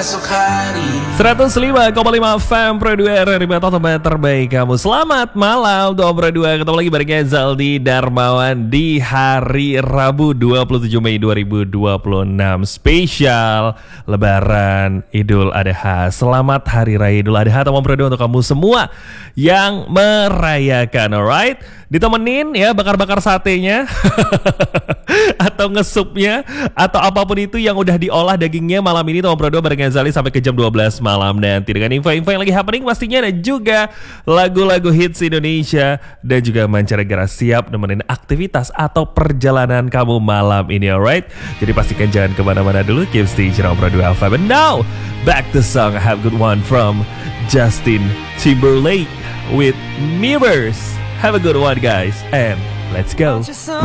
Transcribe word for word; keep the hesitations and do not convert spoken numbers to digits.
esok hari. seratus lima koma lima F M Pro dua R R I tempat terbaik kamu. Selamat malam Tom Pro dua. Ketemu lagi bareng Zaldi Darmawan di hari Rabu dua puluh tujuh Mei dua ribu dua puluh enam. Spesial Lebaran Idul Adha. Selamat Hari Raya Idul Adha Tom Pro dua untuk kamu semua yang merayakan, alright? Ditemenin ya bakar-bakar satenya atau ngesupnya atau apapun itu yang udah diolah dagingnya malam ini Tom Pro dua bareng Zali sampai ke jam dua belas malam nanti dengan info-info yang lagi happening pastinya, dan juga lagu-lagu hits Indonesia dan juga mancanegara siap nemenin aktivitas atau perjalanan kamu malam ini, alright? Jadi pastikan jangan kemana-mana dulu, keep stay Tom Pro dua Alpha. And now back to song, I have good one from Justin Timberlake with Mirrors. Have a good one guys, and let's go.